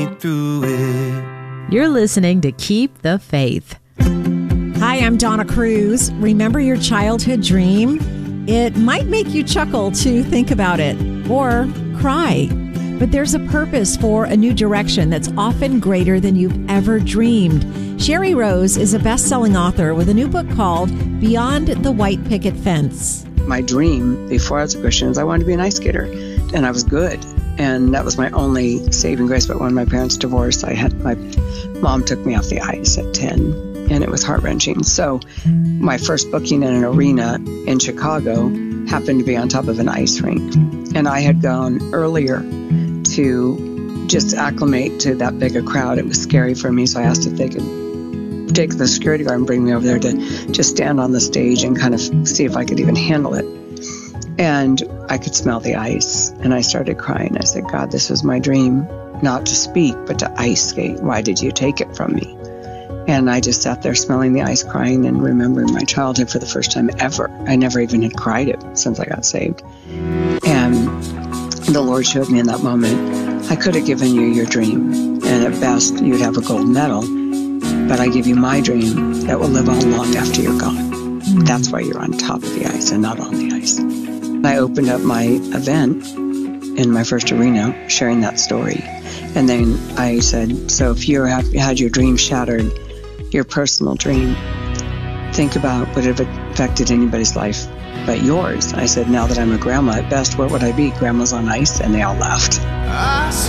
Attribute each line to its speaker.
Speaker 1: through it.
Speaker 2: You're listening to Keep the Faith.
Speaker 3: Hi, I'm Donna Cruz. Remember your childhood dream? It might make you chuckle to think about it or cry. But there's a purpose for a new direction that's often greater than you've ever dreamed. Sherry Rose is a best-selling author with a new book called Beyond the White Picket Fence.
Speaker 4: My dream before I was a Christian is I wanted to be an ice skater, and I was good. And that was my only saving grace. But when my parents divorced, my mom took me off the ice at 10, and it was heart-wrenching. So my first booking in an arena in Chicago happened to be on top of an ice rink. And I had gone earlier to just acclimate to that big a crowd. It was scary for me, so I asked if they could take the security guard and bring me over there to just stand on the stage and kind of see if I could even handle it. And I could smell the ice, and I started crying. I said, God, this was my dream, not to speak, but to ice skate. Why did you take it from me? And I just sat there smelling the ice, crying, and remembering my childhood for the first time ever. I never even had cried it since I got saved. And the Lord showed me in that moment, I could have given you your dream, and at best, you'd have a gold medal, but I give you my dream that will live on long after you're gone. That's why you're on top of the ice and not on the ice. I opened up my event in my first arena sharing that story. And then I said, so if you had your dream shattered, your personal dream, think about would it have affected anybody's life but yours. I said, now that I'm a grandma, at best, what would I be? Grandma's on ice? And they all laughed.